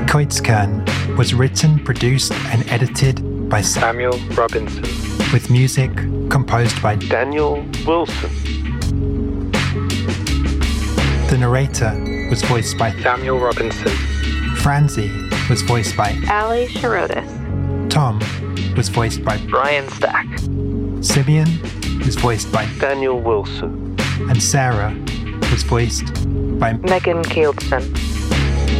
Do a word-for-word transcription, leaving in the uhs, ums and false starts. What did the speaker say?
Koitskern was written, produced, and edited by Samuel Robinson, with music composed by Daniel Wilson. The narrator was voiced by Samuel Robinson. Franzi was voiced by Ali Sharodis. Tom was voiced by Brian Stack. Simeon was voiced by Daniel Wilson. and Sarah was voiced by Megan Kieldson.